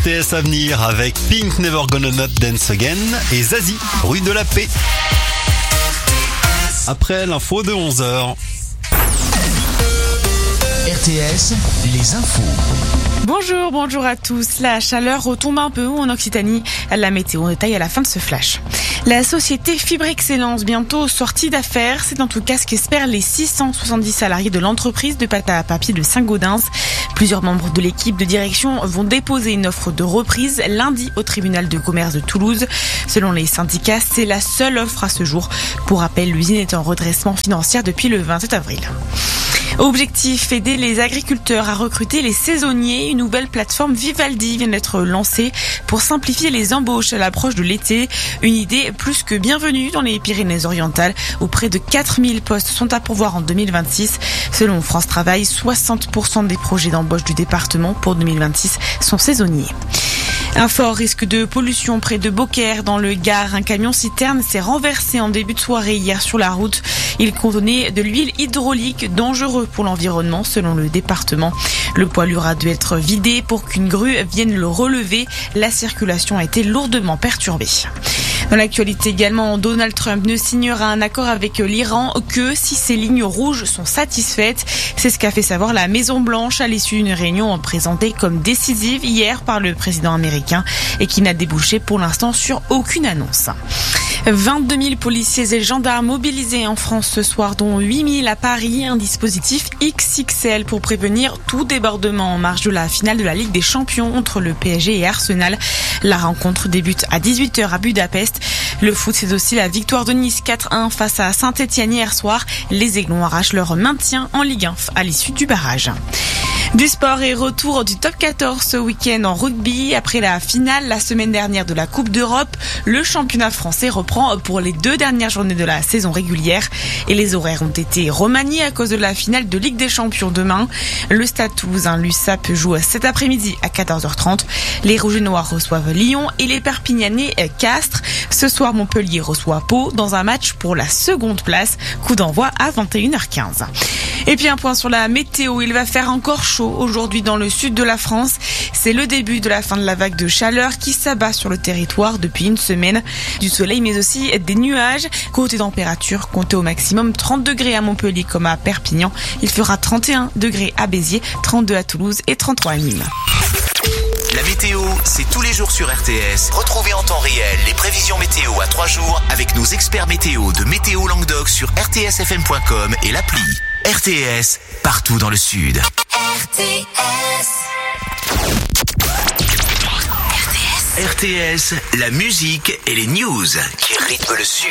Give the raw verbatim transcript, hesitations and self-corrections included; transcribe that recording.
T S à venir avec Pink, Never Gonna Not Dance Again et Zazie, rue de la Paix. Après l'info de onze heures. R T S, les infos. Bonjour, bonjour à tous. La chaleur retombe un peu en Occitanie. La météo en détail à la fin de ce flash. La société Fibre Excellence, bientôt sortie d'affaires. C'est en tout cas ce qu'espèrent les six cent soixante-dix salariés de l'entreprise de pâte à papier de Saint-Gaudens. Plusieurs membres de l'équipe de direction vont déposer une offre de reprise lundi au tribunal de commerce de Toulouse. Selon les syndicats, c'est la seule offre à ce jour. Pour rappel, l'usine est en redressement financier depuis le vingt-sept avril. Objectif, aider les agriculteurs à recruter les saisonniers. Une nouvelle plateforme Vivaldi vient d'être lancée pour simplifier les embauches à l'approche de l'été. Une idée plus que bienvenue dans les Pyrénées-Orientales où près de quatre mille postes sont à pourvoir en deux mille vingt-six. Selon France Travail, soixante pour cent des projets d'embauche du département pour deux mille vingt-six sont saisonniers. Un fort risque de pollution près de Beaucaire dans le Gard. Un camion-citerne s'est renversé en début de soirée hier sur la route. Il contenait de l'huile hydraulique dangereux pour l'environnement selon le département. Le poids-lourd a dû être vidé pour qu'une grue vienne le relever. La circulation a été lourdement perturbée. Dans l'actualité également, Donald Trump ne signera un accord avec l'Iran que si ses lignes rouges sont satisfaites. C'est ce qu'a fait savoir la Maison-Blanche à l'issue d'une réunion présentée comme décisive hier par le président américain et qui n'a débouché pour l'instant sur aucune annonce. vingt-deux mille policiers et gendarmes mobilisés en France ce soir, dont huit mille à Paris. Un dispositif X X L pour prévenir tout débordement en marge de la finale de la Ligue des Champions entre le P S G et Arsenal. La rencontre débute à dix-huit heures à Budapest. Le foot, c'est aussi la victoire de Nice quatre un face à Saint-Etienne hier soir. Les Aiglons arrachent leur maintien en Ligue un à l'issue du barrage. Du sport et retour du top quatorze ce week-end en rugby. Après la finale la semaine dernière de la Coupe d'Europe, le championnat français reprend pour les deux dernières journées de la saison régulière. Et les horaires ont été remaniés à cause de la finale de Ligue des Champions demain. Le Stade Toulousain l'U S A P joue cet après-midi à quatorze heures trente. Les Rouges et Noirs reçoivent Lyon et les Perpignanais Castres. Ce soir, Montpellier reçoit Pau dans un match pour la seconde place. Coup d'envoi à vingt et une heures quinze. Et puis un point sur la météo, il va faire encore chaud aujourd'hui dans le sud de la France. C'est le début de la fin de la vague de chaleur qui s'abat sur le territoire depuis une semaine. Du soleil mais aussi des nuages. Côté température, comptez au maximum trente degrés à Montpellier comme à Perpignan. Il fera trente et un degrés à Béziers, trente-deux à Toulouse et trente-trois à Nîmes. La météo, c'est tous les jours sur R T S. Retrouvez en temps réel les prévisions météo à trois jours avec nos experts météo de Météo Languedoc sur r t s f m point com et l'appli. R T S, partout dans le Sud. R T S. R T S, la musique et les news qui rythment le Sud.